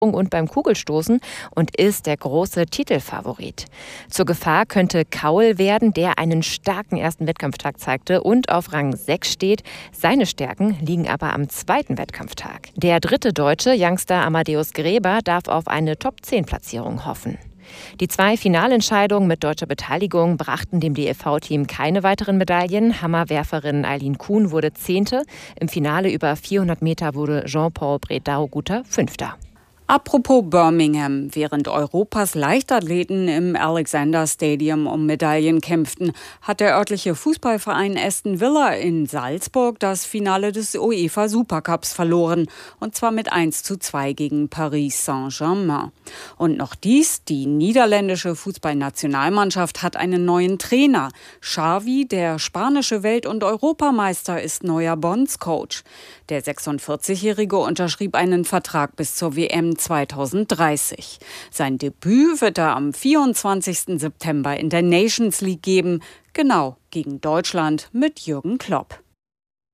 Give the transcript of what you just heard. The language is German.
und beim Kugelstoßen und ist der große Titelfavorit. Zur Gefahr könnte Kaul werden, der einen starken ersten Wettkampftag zeigte und auf Rang 6 steht. Seine Stärken liegen aber am zweiten Wettkampftag. Der dritte Deutsche, Youngster Amadeus Gräber, darf auf eine Top-10-Platzierung hoffen. Die 2 Finalentscheidungen mit deutscher Beteiligung brachten dem DLV-Team keine weiteren Medaillen. Hammerwerferin Eileen Kuhn wurde 10. Im Finale über 400 Meter wurde Jean-Paul Bredau-Guter 5. Apropos Birmingham, während Europas Leichtathleten im Alexander Stadium um Medaillen kämpften, hat der örtliche Fußballverein Aston Villa in Salzburg das Finale des UEFA Supercups verloren. Und zwar mit 1:2 gegen Paris Saint-Germain. Und noch dies, die niederländische Fußballnationalmannschaft hat einen neuen Trainer. Xavi, der spanische Welt- und Europameister, ist neuer Bondscoach. Der 46-Jährige unterschrieb einen Vertrag bis zur WM 2030. Sein Debüt wird er am 24. September in der Nations League geben, genau gegen Deutschland mit Jürgen Klopp.